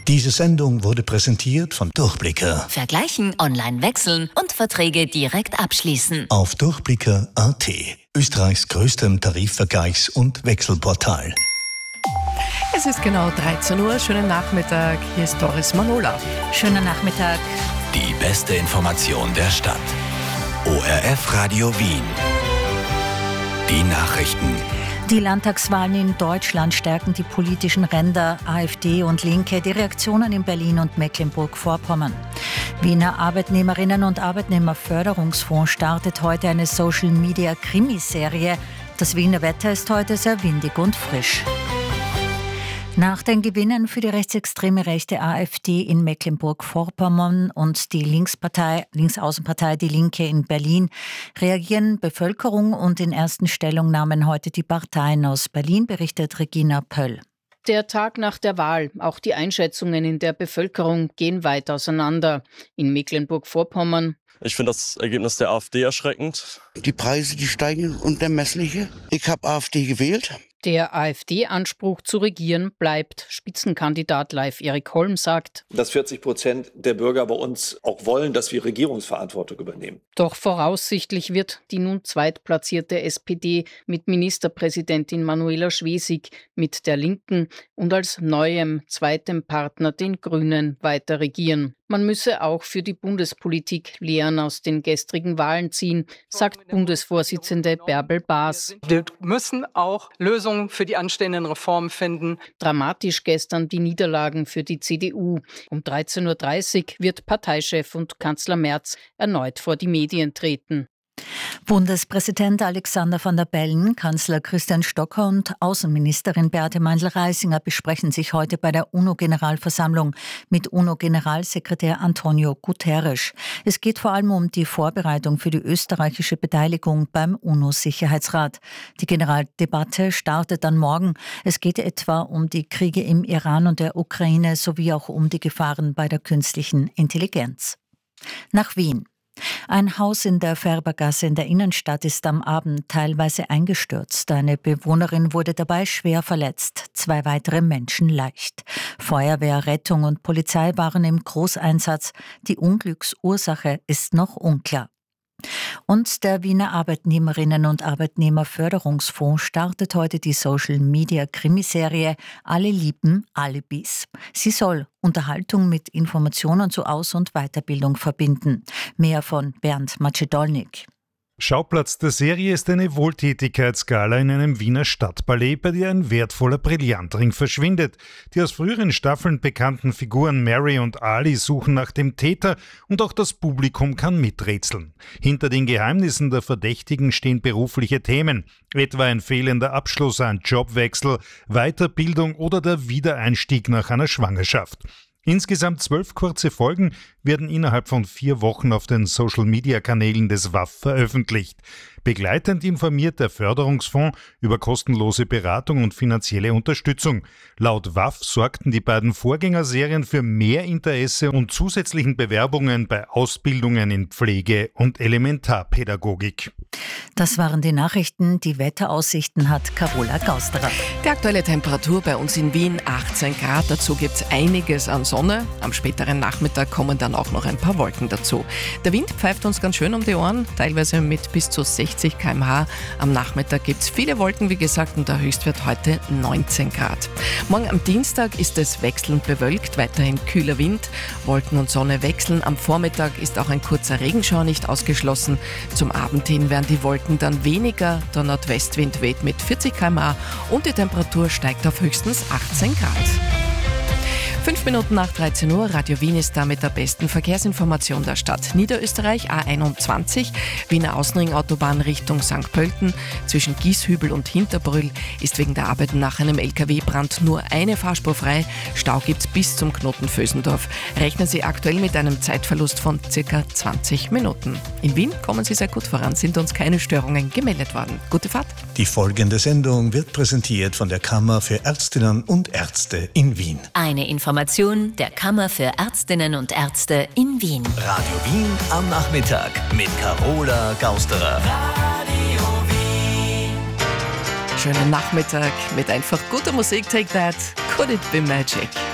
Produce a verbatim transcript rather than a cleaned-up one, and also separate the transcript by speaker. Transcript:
Speaker 1: Diese Sendung wurde präsentiert von Durchblicker.
Speaker 2: Vergleichen, online wechseln und Verträge direkt abschließen.
Speaker 1: Auf durchblicker punkt a t, Österreichs größtem Tarifvergleichs- und Wechselportal.
Speaker 3: Es ist genau dreizehn Uhr. Schönen Nachmittag. Hier ist Doris Manola.
Speaker 2: Schönen Nachmittag.
Speaker 4: Die beste Information der Stadt. O R F Radio Wien. Die Nachrichten.
Speaker 2: Die Landtagswahlen in Deutschland stärken die politischen Ränder AfD und Linke. Die Reaktionen in Berlin und Mecklenburg-Vorpommern. Wiener Arbeitnehmerinnen- und Arbeitnehmerförderungsfonds startet heute eine Social-Media-Krimiserie. Das Wiener Wetter ist heute sehr windig und frisch. Nach den Gewinnen für die rechtsextreme rechte AfD in Mecklenburg-Vorpommern und die Linkspartei, Linksaußenpartei Die Linke in Berlin reagieren Bevölkerung und in ersten Stellungnahmen heute die Parteien aus Berlin, berichtet Regina Pöll.
Speaker 5: Der Tag nach der Wahl, auch die Einschätzungen in der Bevölkerung gehen weit auseinander. In Mecklenburg-Vorpommern.
Speaker 6: Ich finde das Ergebnis der AfD erschreckend.
Speaker 7: Die Preise, die steigen unermessliche. Ich habe AfD gewählt.
Speaker 5: Der AfD-Anspruch zu regieren bleibt. Spitzenkandidat Leif Erik Holm sagt,
Speaker 8: dass vierzig Prozent der Bürger bei uns auch wollen, dass wir Regierungsverantwortung übernehmen.
Speaker 5: Doch voraussichtlich wird die nun zweitplatzierte S P D mit Ministerpräsidentin Manuela Schwesig, mit der Linken und als neuem zweitem Partner den Grünen weiter regieren. Man müsse auch für die Bundespolitik Lehren aus den gestrigen Wahlen ziehen, sagt Bundesvorsitzende Bärbel Baas.
Speaker 9: Wir müssen auch Lösungen für die anstehenden Reformen finden.
Speaker 5: Dramatisch gestern die Niederlagen für die C D U. Um dreizehn Uhr dreißig wird Parteichef und Kanzler Merz erneut vor die Medien treten.
Speaker 2: Bundespräsident Alexander Van der Bellen, Kanzler Christian Stocker und Außenministerin Beate Meindl-Reisinger besprechen sich heute bei der UNO-Generalversammlung mit UNO-Generalsekretär Antonio Guterres. Es geht vor allem um die Vorbereitung für die österreichische Beteiligung beim UNO-Sicherheitsrat. Die Generaldebatte startet dann morgen. Es geht etwa um die Kriege im Iran und der Ukraine sowie auch um die Gefahren bei der künstlichen Intelligenz. Nach Wien. Ein Haus in der Färbergasse in der Innenstadt ist am Abend teilweise eingestürzt. Eine Bewohnerin wurde dabei schwer verletzt, zwei weitere Menschen leicht. Feuerwehr, Rettung und Polizei waren im Großeinsatz. Die Unglücksursache ist noch unklar. Und der Wiener Arbeitnehmerinnen- und Arbeitnehmerförderungsfonds startet heute die Social-Media-Krimiserie Alle lieben Alibis. Sie soll Unterhaltung mit Informationen zu Aus- und Weiterbildung verbinden. Mehr von Bernd Macedolnik.
Speaker 10: Schauplatz der Serie ist eine Wohltätigkeitsgala in einem Wiener Stadtballett, bei der ein wertvoller Brillantring verschwindet. Die aus früheren Staffeln bekannten Figuren Mary und Ali suchen nach dem Täter und auch das Publikum kann miträtseln. Hinter den Geheimnissen der Verdächtigen stehen berufliche Themen, etwa ein fehlender Abschluss, ein Jobwechsel, Weiterbildung oder der Wiedereinstieg nach einer Schwangerschaft. Insgesamt zwölf kurze Folgen werden innerhalb von vier Wochen auf den Social-Media-Kanälen des W A F veröffentlicht. Begleitend informiert der Förderungsfonds über kostenlose Beratung und finanzielle Unterstützung. Laut W A F sorgten die beiden Vorgängerserien für mehr Interesse und zusätzlichen Bewerbungen bei Ausbildungen in Pflege und Elementarpädagogik.
Speaker 2: Das waren die Nachrichten. Die Wetteraussichten hat Carola Gausterer.
Speaker 3: Die aktuelle Temperatur bei uns in Wien achtzehn Grad. Dazu gibt es einiges an Sonne. Am späteren Nachmittag kommen dann auch noch ein paar Wolken dazu. Der Wind pfeift uns ganz schön um die Ohren, teilweise mit bis zu sechzig Kilometer pro Stunde. Am Nachmittag gibt es viele Wolken, wie gesagt, und der Höchstwert heute neunzehn Grad. Morgen am Dienstag ist es wechselnd bewölkt, weiterhin kühler Wind. Wolken und Sonne wechseln. Am Vormittag ist auch ein kurzer Regenschauer nicht ausgeschlossen. Zum Abend hin werden die Wolken dann weniger. Der Nordwestwind weht mit vierzig Kilometer pro Stunde und die Temperatur steigt auf höchstens achtzehn Grad. Fünf Minuten nach dreizehn Uhr, Radio Wien ist da mit der besten Verkehrsinformation der Stadt. Niederösterreich A einundzwanzig, Wiener Außenringautobahn Richtung Sankt Pölten. Zwischen Gieshübel und Hinterbrüll ist wegen der Arbeiten nach einem L K W-Brand nur eine Fahrspur frei. Stau gibt's bis zum Knoten Vösendorf. Rechnen Sie aktuell mit einem Zeitverlust von circa zwanzig Minuten. In Wien kommen Sie sehr gut voran, sind uns keine Störungen gemeldet worden. Gute Fahrt.
Speaker 1: Die folgende Sendung wird präsentiert von der Kammer für Ärztinnen und Ärzte in Wien.
Speaker 2: Eine Information der Kammer für Ärztinnen und Ärzte in Wien.
Speaker 4: Radio Wien am Nachmittag mit Carola Gausterer.
Speaker 3: Radio Wien. Schönen Nachmittag mit einfach guter Musik. Take that. Could it be magic?